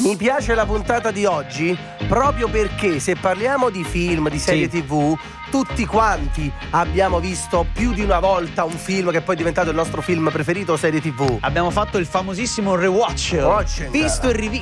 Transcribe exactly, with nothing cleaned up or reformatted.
Mi piace la puntata di oggi proprio perché se parliamo di film, di serie Sì. tivù, tutti quanti abbiamo visto più di una volta un film che poi è diventato il nostro film preferito o serie tivù. Abbiamo fatto il famosissimo rewatch, Watching. visto e rivisto.